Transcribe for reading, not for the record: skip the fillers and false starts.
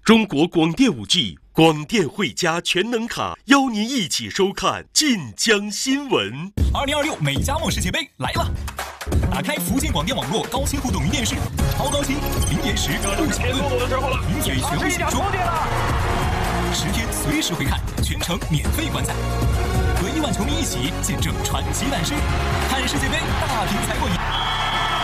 中国广电5G 广电汇加全能卡，邀您一起收看晋江新闻。 2026美加墨世界杯来了！打开福建广电网络高清互动云电视，超高清、零延时、不抢论，零嘴全部解说，10天随时回看，全程免费观赛，和亿万球迷一起见证传奇诞生，看世界杯大屏才过瘾。